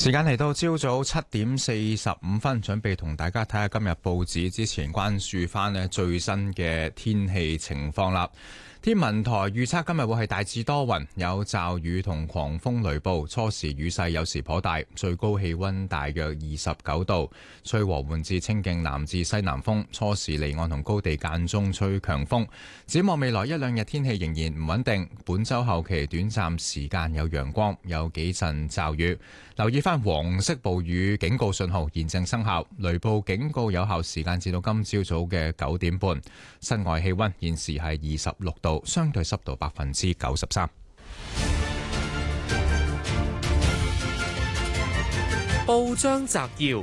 時間嚟到朝早7:45，準備同大家睇下今日報紙之前關注翻呢最新嘅天氣情況啦。天文台預測今日會係大致多雲，有驟雨同狂風雷暴，初時雨勢有時頗大，最高氣溫大約29度，吹和緩至清勁南至西南風，初時離岸同高地間中吹強風。展望未來一兩日天氣仍然唔穩定，本週後期短暫時間有陽光，有幾陣驟雨。留意翻黃色暴雨警告信號現正生效，雷暴警告有效時間至到今朝早嘅9點半。室外氣溫現時係26度，相對濕度93%。 報章摘要：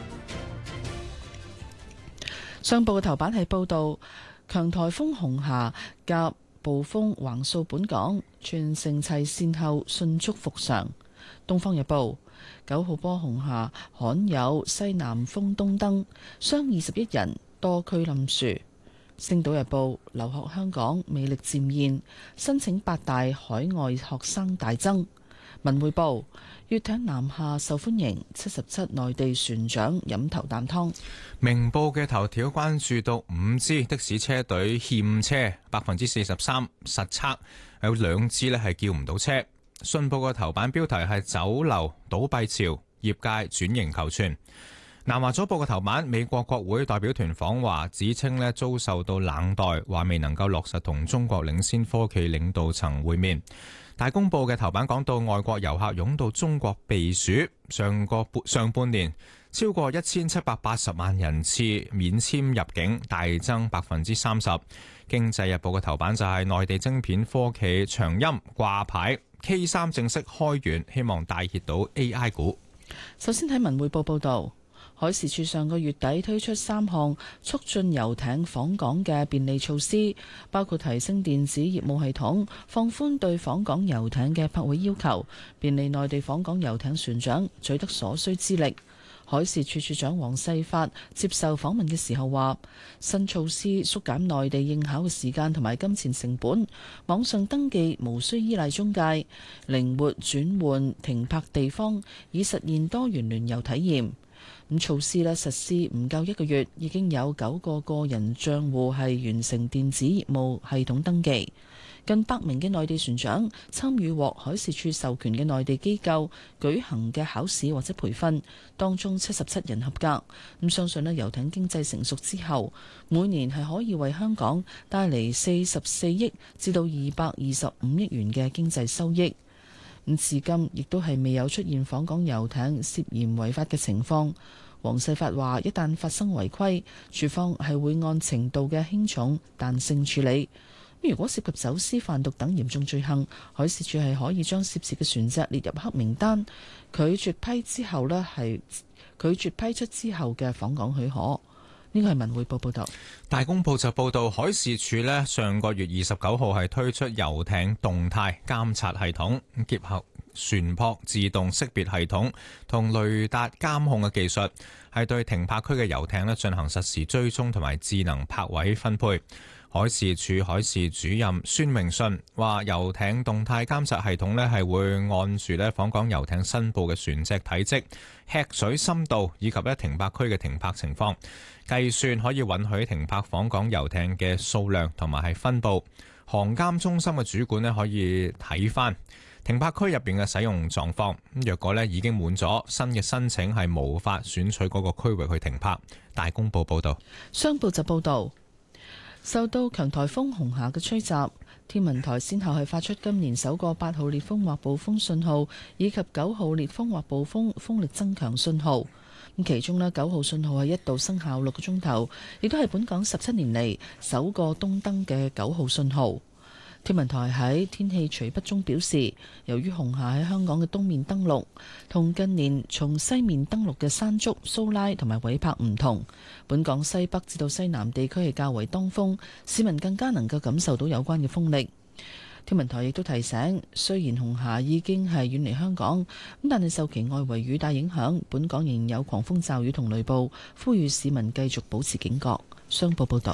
上報嘅頭版係報道強颱風紅霞夾暴風橫掃本港，全城齊善後迅速復常。東方日報9號波紅霞罕有西南風東登，傷21人，多區冧樹。星島日報留學香港魅力漸現，申請8大海外學生大增。文匯報粵艇南下受歡迎，77內地船長飲頭啖湯。 明報嘅頭條關注到5支的士車隊欠車，43%實測有2支呢係叫唔到車。信報嘅頭版標題係酒樓倒閉潮，業界轉型求存。南華早報嘅頭版，美國國會代表團訪華，指稱呢遭受到冷待，話未能夠落實同中國領先科技領導層會面。大公報嘅頭版講到外國遊客湧到中國避暑，上半年超過1780萬人次免簽入境，大增30%。經濟日報嘅頭版就係內地晶片科企長鑫掛牌。K3 正式開源，希望帶挈到 AI 股。 首先睇文匯報報道，海事處上個月底推出3項促進遊艇訪港嘅便利措施，包括提升電子業務系統、放寬對訪港遊艇嘅泊位要求、便利內地訪港遊艇船長取得所需資歷。海事處處長黃世發接受訪問嘅時候話，新措施縮減內地應考嘅時間同埋金錢成本，網上登記無需依賴中介，靈活轉換停泊地方，以實現多元聯遊體驗。咁措施實施唔夠1個月，已經有9個個人帳戶係完成電子業務系統登記。近100名嘅內地船長參與獲海事處授權嘅內地機構舉行嘅考試或者培訓，當中77人合格。咁相信遊艇經濟成熟之後，每年係可以為香港帶嚟44億至到225億元嘅經濟收益。咁至今亦都係未有出現訪港遊艇涉嫌違法嘅情況。黃世發話：一旦發生違規，處方係會按程度嘅輕重彈性處理。如果涉及走私、販毒等嚴重罪行，海事處係可以將涉事嘅船隻列入黑名單，拒絕批出之後嘅訪港許可。呢個係文匯報報道。 大公報就報道，海事處上個月29號係推出遊艇動態監察系統，結合船舶自動識別系統同雷達監控嘅技術，係對停泊區嘅遊艇進行實時追蹤同埋智能泊位分配。海事處海事主任孫明信話，遊艇動態監察系統係會按住訪港遊艇申報嘅船隻體積、吃水深度以及停泊區嘅停泊情況，計算可以允許停泊訪港遊艇嘅數量同埋係分佈。航監中心嘅主管可以睇翻停泊區入邊嘅使用狀況。若果已經滿咗，新嘅申請係無法選取嗰個區域去停泊。大公報報道。 商報就報道，受到強颱風紅霞嘅吹襲，天文台先後係發出今年首個8號烈風或暴風信號，以及9號烈風或暴風風力增強信號。咁其中9號信號係一度生效6個鐘頭，亦都係本港17年嚟首個東登嘅9號信號。天文台喺天氣隨筆中表示，由於紅霞喺香港嘅東面登陸，同近年從西面登陸嘅山竹、蘇拉同埋韋柏唔同，本港西北至到西南地區係較為當風，市民更加能夠感受到有關嘅風力。天文台亦都提醒，雖然紅霞已經係遠離香港，但係受其外圍雨帶影響，本港仍有狂風驟雨同雷暴，呼籲市民繼續保持警覺。商報報道。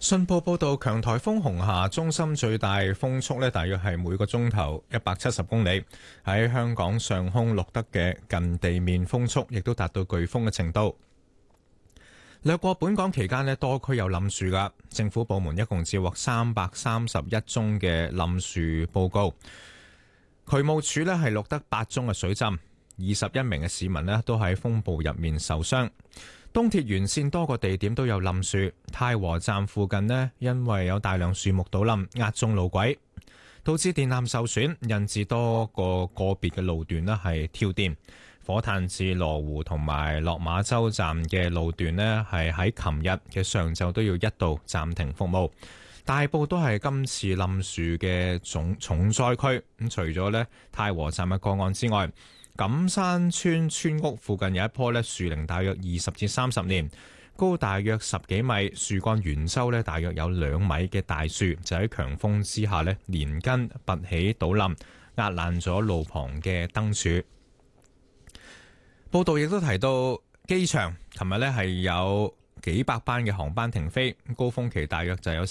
信報報導，強颱風紅霞中心最大風速呢，大約係每個鐘頭170公里，喺香港上空錄得嘅近地面風速亦都達到颶風嘅程度。掠過本港期間呢，多區有冧樹㗎，政府部門一共接獲331宗嘅冧樹報告，渠務署呢係錄得8宗嘅水浸，21名嘅市民呢都喺風暴入面受傷。東鐵沿線多個地點都有冧樹，太和站附近呢，因為有大量樹木倒冧，壓中路軌，導致電纜受損，引致多個別嘅路段呢係跳電。火炭至羅湖同埋落馬洲站嘅路段呢，係喺琴日嘅上晝都要一度暫停服務。大埔都係今次冧樹嘅重災區。咁除咗呢太和站嘅個案之外，錦山村村屋附近有一棵樹齡大約20至30年，高大約10幾米，樹幹圓周大約有2米嘅大樹，就喺強風之下連根拔起倒冧，壓爛咗路旁嘅燈柱。報道亦都提到，機場琴日係有幾百班嘅航班停飛，高峰期大約就有